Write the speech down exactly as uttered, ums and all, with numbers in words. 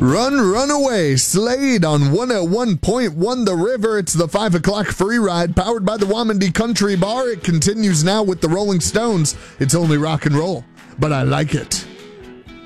Run, run away. Slade on one oh one point one The River. It's the five o'clock free ride powered by the Wamandee Country Bar. It continues now with the Rolling Stones. It's only rock and roll, but I like it.